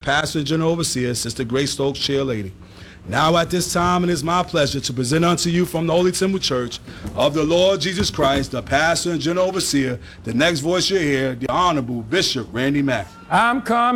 Pastor and General Overseer, Sister Grace Stokes, Chair Lady. Now at this time, it is my pleasure to present unto you from the Holy Temple Church of the Lord Jesus Christ, the Pastor and General Overseer, the next voice you hear, the Honorable Bishop Randy Mack. I'm coming.